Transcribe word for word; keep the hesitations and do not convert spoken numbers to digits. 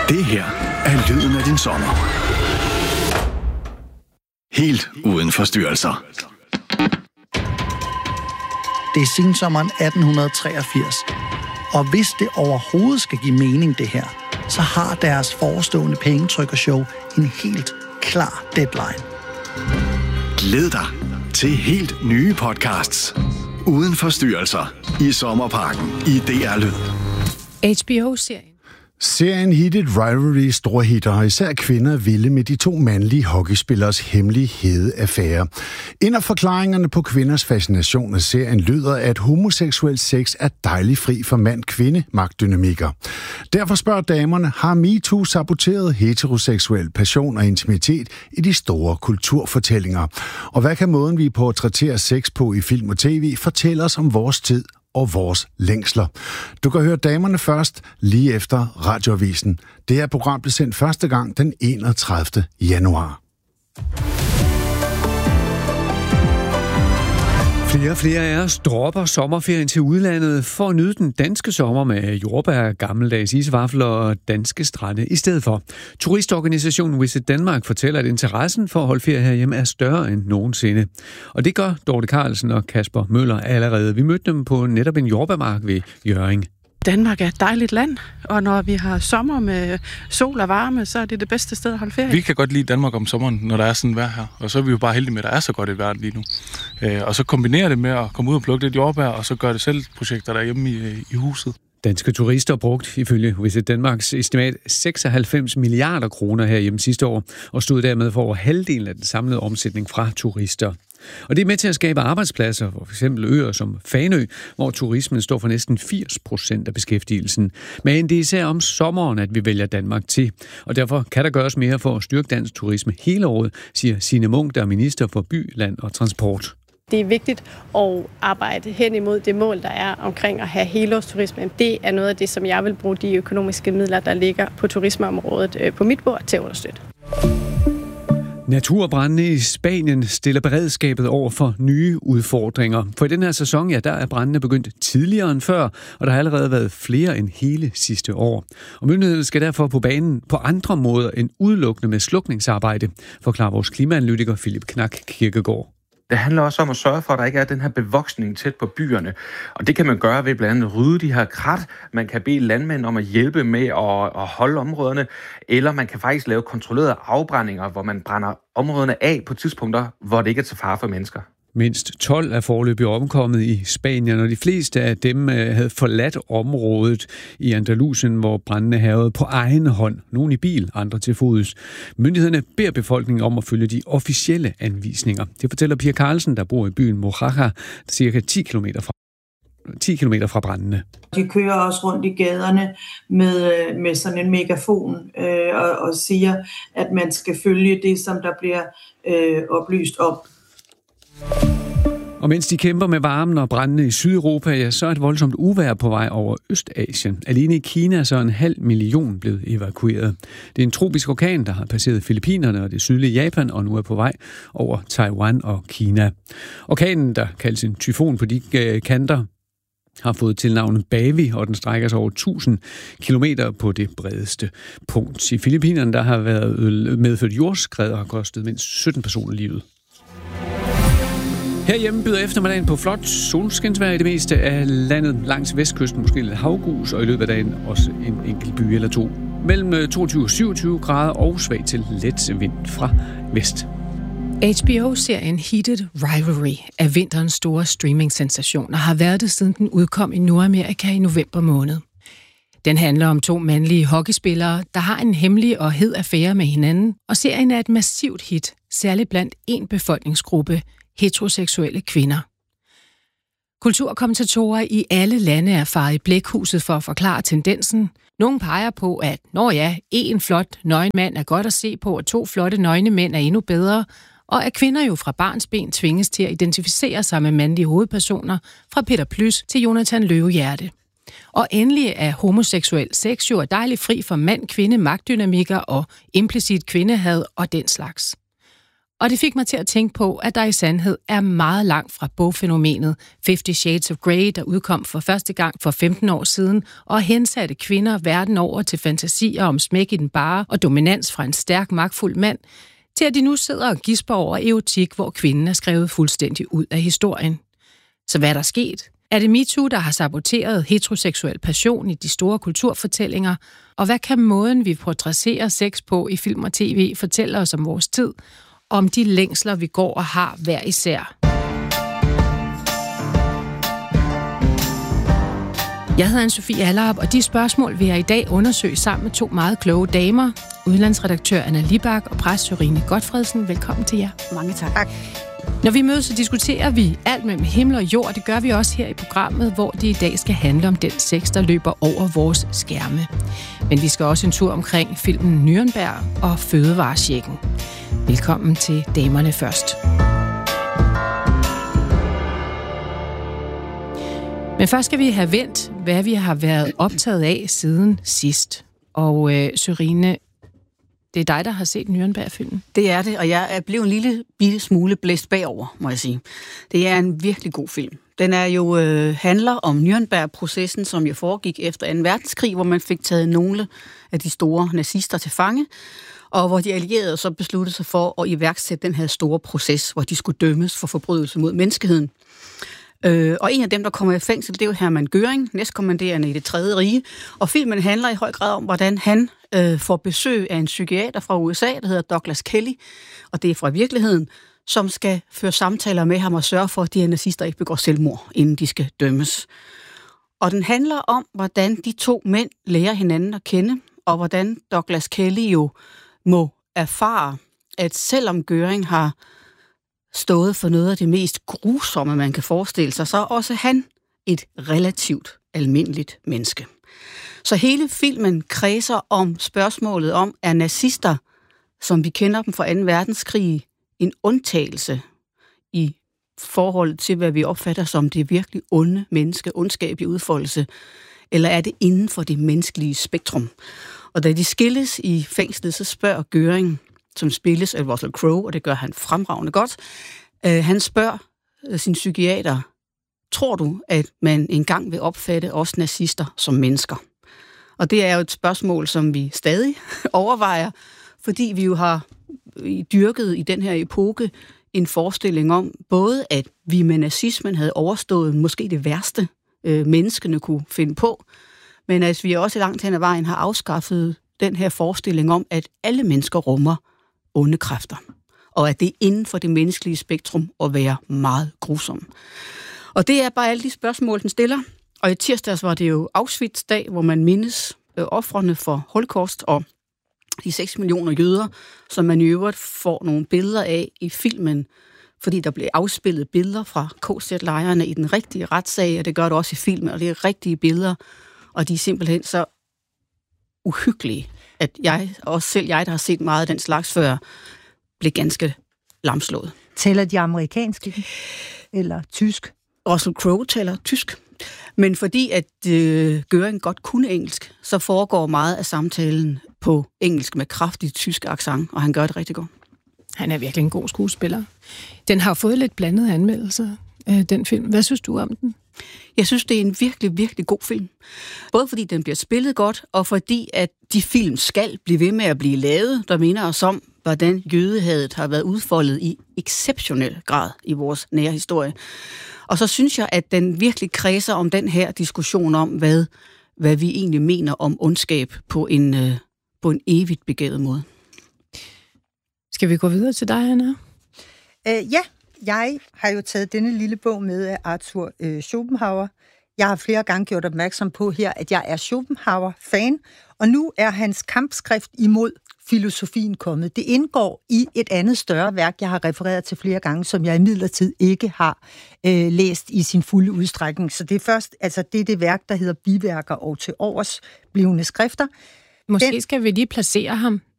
Det her er lyden af din sommer. Helt uden forstyrrelser. Det er sensommeren atten treogfirs, og hvis det overhovedet skal give mening det her, så har deres forestående pengetrykkershow en helt klar deadline. Glæd dig til helt nye podcasts. Uden forstyrrelser i Sommerparken i D R Lyd. H B O-serien. Serien Heated Rivalry storhitter har især kvinder vilde med de to mandlige hockeyspillers hemmelige hede affære. En af forklaringerne på kvinders fascination af serien lyder, at homoseksuel sex er dejligt fri for mand-kvinde magtdynamikker. Derfor spørger damerne, har MeToo saboteret heteroseksuel passion og intimitet i de store kulturfortællinger? Og hvad kan måden, vi portrætterer sex på i film og tv, fortælle os om vores tid og vores længsler? Du kan høre damerne først, lige efter Radioavisen. Det her program blev sendt første gang den enogtredivte januar. Flere og flere af os dropper sommerferien til udlandet for at nyde den danske sommer med jordbær, gammeldags isvafler og danske strande i stedet for. Turistorganisationen Visit Denmark fortæller, at interessen for at holde ferie herhjemme er større end nogensinde. Og det gør Dorte Carlsen og Kasper Møller allerede. Vi mødte dem på netop en jordbærmark ved Hjørring. Danmark er et dejligt land, og når vi har sommer med sol og varme, så er det det bedste sted at holde ferie. Vi kan godt lide Danmark om sommeren, når der er sådan vejr her, og så er vi jo bare heldige med, at der er så godt et vejr lige nu. Øh, og så kombinere det med at komme ud og plukke lidt jordbær, og så gøre det selv projekter derhjemme i, i huset. Danske turister brugt ifølge Visit Danmarks estimat seksoghalvfems milliarder kroner herhjemme sidste år, og stod dermed for over halvdelen af den samlede omsætning fra turister. Og det er med til at skabe arbejdspladser, for eksempel øer som Fanø, hvor turismen står for næsten firs procent af beskæftigelsen. Men det er især om sommeren, at vi vælger Danmark til. Og derfor kan der gøres mere for at styrke dansk turisme hele året, siger Signe Munk, der er minister for by, land og transport. Det er vigtigt at arbejde hen imod det mål, der er omkring at have helårsturisme. Det er noget af det, som jeg vil bruge de økonomiske midler, der ligger på turismeområdet på mit bord til at understøtte. Naturbrandene i Spanien stiller beredskabet over for nye udfordringer. For i den her sæson, ja, der er brandene begyndt tidligere end før, og der har allerede været flere end hele sidste år. Og myndighederne skal derfor på banen på andre måder end udelukkende med slukningsarbejde, forklarer vores klimaanalytiker Philip Knak Kirkegaard. Det handler også om at sørge for, at der ikke er den her bevoksning tæt på byerne. Og det kan man gøre ved blandt andet rydde de her krat. Man kan bede landmænd om at hjælpe med at, at holde områderne. Eller man kan faktisk lave kontrollerede afbrændinger, hvor man brænder områderne af på tidspunkter, hvor det ikke er til fare for mennesker. Mindst tolv er foreløbig omkommet i Spanien, og de fleste af dem havde forladt området i Andalusien, hvor brændene hærgede på egen hånd. Nogle i bil, andre til fods. Myndighederne beder befolkningen om at følge de officielle anvisninger. Det fortæller Pia Carlsen, der bor i byen Mojaca, cirka ti kilometer fra ti kilometer fra brændene. De kører også rundt i gaderne med, med sådan en megafon øh, og, og siger, at man skal følge det, som der bliver øh, oplyst om. Og mens de kæmper med varmen og brændene i Sydeuropa, ja, så er et voldsomt uvejr på vej over Østasien. Alene i Kina så er en halv million blevet evakueret. Det er en tropisk orkan, der har passeret Filippinerne og det sydlige Japan, og nu er på vej over Taiwan og Kina. Orkanen, der kaldes en tyfon på de kanter, har fået tilnavnet Bavi, og den strækker sig over tusind kilometer på det bredeste punkt. I Filippinerne, der har været medført jordskred og har kostet mindst sytten personer livet. Herhjemme byder eftermiddagen på flot solskinsvejr i det meste af landet langs vestkysten, måske lidt havgus, og i løbet af dagen også en enkelt by eller to. Mellem toogtyve og syvogtyve grader og svag til let vind fra vest. H B O-serien Heated Rivalry er vinterens store streaming-sensation og har været det siden den udkom i Nordamerika i november måned. Den handler om to mandlige hockeyspillere, der har en hemmelig og hed affære med hinanden, og serien er et massivt hit, særligt blandt en befolkningsgruppe, heteroseksuelle kvinder. Kulturkommentatorer i alle lande er faret i blækhuset for at forklare tendensen. Nogle peger på, at når ja, en flot nøgen mand er godt at se på, og to flotte nøgne mænd er endnu bedre, og at kvinder jo fra barnsben tvinges til at identificere sig med mandlige hovedpersoner, fra Peter Plys til Jonathan Løvehjerte. Og endelig er homoseksuel sex jo dejligt fri for mand-kvinde magtdynamikker og implicit kvindehad og den slags. Og det fik mig til at tænke på, at der i sandhed er meget langt fra bogfænomenet Fifty Shades of Grey, der udkom for første gang for femten år siden, og hensatte kvinder verden over til fantasier om smæk i den bare og dominans fra en stærk, magtfuld mand, til at de nu sidder og gisper over erotik, hvor kvinden er skrevet fuldstændig ud af historien. Så hvad er der sket? Er det MeToo, der har saboteret heteroseksuel passion i de store kulturfortællinger? Og hvad kan måden, vi portrætterer sex på i film og tv, fortælle os om vores tid, og om de længsler, vi går og har hver især? Jeg hedder Anne-Sophie Allerup, og de spørgsmål vil jeg i dag undersøge sammen med to meget kloge damer. Udlandsredaktør Anna Libak og præst Sørine Gotfredsen. Velkommen til jer. Mange tak. Når vi mødes, så diskuterer vi alt mellem himmel og jord. Det gør vi også her i programmet, hvor det i dag skal handle om den sex, der løber over vores skærme. Men vi skal også en tur omkring filmen Nürnberg og fødevarechecken. Velkommen til damerne først. Men først skal vi have vendt, hvad vi har været optaget af siden sidst. Og øh, Sørine, det er dig, der har set Nürnberg-filmen. Det er det, og jeg er blevet en lille bitte smule blæst bagover, må jeg sige. Det er en virkelig god film. Den er jo øh, handler om Nürnberg-processen, som jo foregik efter anden verdenskrig, hvor man fik taget nogle af de store nazister til fange, og hvor de allierede så besluttede sig for at iværksætte den her store proces, hvor de skulle dømmes for forbrydelse mod menneskeheden. Øh, og en af dem, der kommer i fængsel, det er jo Hermann Göring, næstkommanderende i det tredje rige. Og filmen handler i høj grad om, hvordan han øh, får besøg af en psykiater fra U S A, der hedder Douglas Kelly, og det er fra virkeligheden, som skal føre samtaler med ham og sørge for, at de her nazister ikke begår selvmord, inden de skal dømmes. Og den handler om, hvordan de to mænd lærer hinanden at kende, og hvordan Douglas Kelly jo må erfare, at selvom Göring har stået for noget af det mest grusomme, man kan forestille sig, så er også han et relativt almindeligt menneske. Så hele filmen kredser om spørgsmålet om, er nazister, som vi kender dem fra anden verdenskrig, en undtagelse i forhold til, hvad vi opfatter som det virkelig onde menneske, ondskab i udfoldelse, eller er det inden for det menneskelige spektrum? Og da de skilles i fængslet, så spørger Göring, som spilles af Russell Crowe, og det gør han fremragende godt. Øh, han spørger øh, sin psykiater, tror du, at man engang vil opfatte os nazister som mennesker? Og det er jo et spørgsmål, som vi stadig overvejer, fordi vi jo har dyrket i den her epoke en forestilling om, både at vi med nazismen havde overstået måske det værste, øh, menneskene kunne finde på, men at vi også langt hen ad vejen har afskaffet den her forestilling om, at alle mennesker rummer onde kræfter, og at det er inden for det menneskelige spektrum at være meget grusom. Og det er bare alle de spørgsmål, den stiller. Og i tirsdags var det jo Auschwitz-dag, hvor man mindes øh, ofrene for Holocaust og de seks millioner jøder, som man i øvrigt får nogle billeder af i filmen, fordi der blev afspillet billeder fra K Z-lejrene i den rigtige retssag, og det gør det også i filmen, og det er rigtige billeder, og de er simpelthen så uhyggelige, at jeg, også selv jeg, der har set meget af den slags før, blev ganske lamslået. Taler de amerikanske eller tysk? Russell Crowe taler tysk, men fordi at øh, Göring godt kunne engelsk, så foregår meget af samtalen på engelsk med kraftig tysk accent, og han gør det rigtig godt. Han er virkelig en god skuespiller. Den har fået lidt blandede anmeldelser, øh, den film. Hvad synes du om den? Jeg synes, det er en virkelig, virkelig god film. Både fordi den bliver spillet godt, og fordi at de film skal blive ved med at blive lavet, der minder os om, hvordan jødehadet har været udfoldet i exceptionel grad i vores nære historie. Og så synes jeg, at den virkelig kredser om den her diskussion om, hvad, hvad vi egentlig mener om ondskab på en, øh, på en evigt begavet måde. Skal vi gå videre til dig, Anna? Øh, ja, jeg har jo taget denne lille bog med af Arthur øh, Schopenhauer. Jeg har flere gange gjort opmærksom på her, at jeg er Schopenhauer-fan, og nu er hans kampskrift imod filosofien kommet. Det indgår i et andet større værk, jeg har refereret til flere gange, som jeg imidlertid ikke har øh, læst i sin fulde udstrækning. Så det er først, altså det er det værk, der hedder Biværker og til overs blivende skrifter. Måske Den, skal vi lige placere ham.